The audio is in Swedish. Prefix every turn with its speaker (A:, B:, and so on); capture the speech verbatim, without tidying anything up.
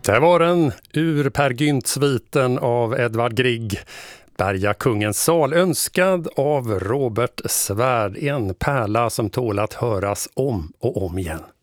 A: Det var den ur Per Gynt-sviten av Edvard Grieg. Berga kungens sal, önskad av Robert Svärd. En pärla som tål att höras om och om igen.